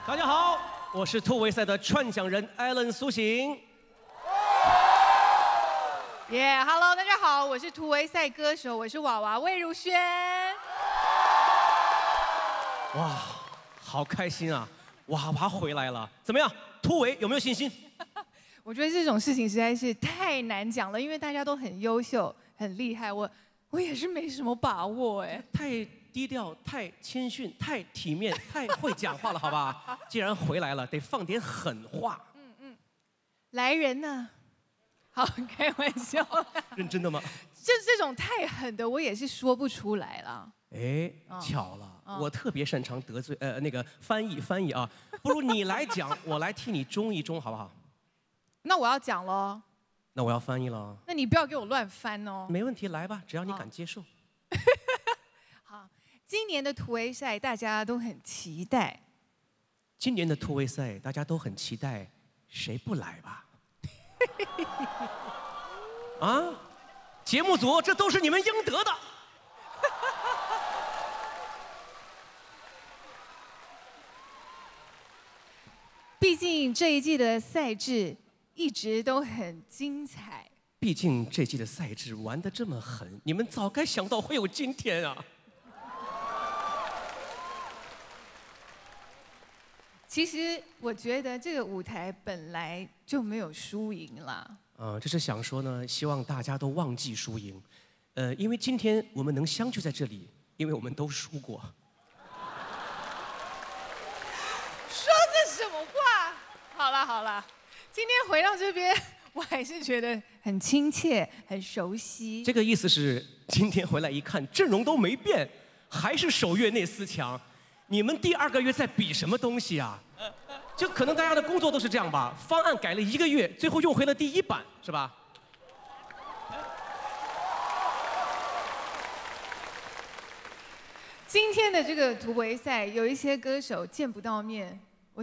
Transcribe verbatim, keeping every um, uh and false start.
大家好，我是突围赛的串讲人艾伦苏醒。 耶、yeah, ，Hello， 大家好，我是突围赛歌手，我是娃娃魏如萱。 哇，好开心啊！娃娃回来了，怎么样？突围有没有信心？ 我觉得这种事情实在是太难讲了，因为大家都很优秀、很厉害，我我也是没什么把握哎。 太低调、太谦逊、太体面、太会讲话了，好吧？既然回来了，得放点狠话。 嗯嗯，来人呢？好，开玩笑。 认真的吗？ 这这种太狠的，我也是说不出来了。 哎，巧了，哦、我特别擅长得罪呃那个翻译翻译啊，不如你来讲，我来替你中一中，好不好？ 那我要讲喽。 那我要翻译了。 那你不要给我乱翻哦。 没问题，来吧，只要你敢接受。 好，今年的突围赛大家都很期待。 今年的突围赛大家都很期待，谁不来吧？啊，节目组，这都是你们应得的。 毕竟这一季的赛制一直都很精彩。 毕竟这季的赛制玩得这么狠，你们早该想到会有今天啊。 其实我觉得这个舞台本来就没有输赢啦。 呃，这是想说呢，希望大家都忘记输赢，呃，因为今天我们能相聚在这里，因为我们都输过。 说这什么话？好了好了，今天回到这边，我还是觉得很亲切、很熟悉。 这个意思是，今天回来一看，阵容都没变，还是首月内四强。你们第二个月在比什么东西啊？就可能大家的工作都是这样吧，方案改了一个月，最后用回了第一版，是吧？ 今天的这个突围赛，有一些歌手见不到面，